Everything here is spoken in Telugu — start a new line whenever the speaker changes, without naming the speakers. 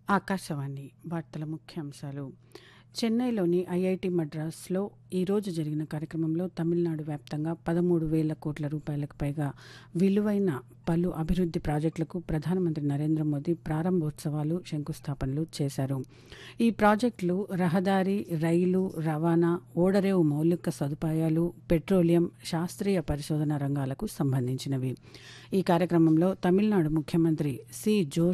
ఆకాశవాణి వార్తల ముఖ్యాంశాలు. చెన్నైలోని ఐఐటి మద్రాస్లో ఈరోజు జరిగిన కార్యక్రమంలో తమిళనాడు వ్యాప్తంగా 13,000 కోట్ల రూపాయలకు పైగా విలువైన పలు అభివృద్ధి ప్రాజెక్టులకు ప్రధానమంత్రి నరేంద్ర మోదీ ప్రారంభోత్సవాలు, శంకుస్థాపనలు చేశారు. ఈ ప్రాజెక్టులు రహదారి, రైలు రవాణా, ఓడరేవు మౌలిక సదుపాయాలు, పెట్రోలియం, శాస్త్రీయ పరిశోధన రంగాలకు సంబంధించినవి. ఈ కార్యక్రమంలో తమిళనాడు ముఖ్యమంత్రి సి.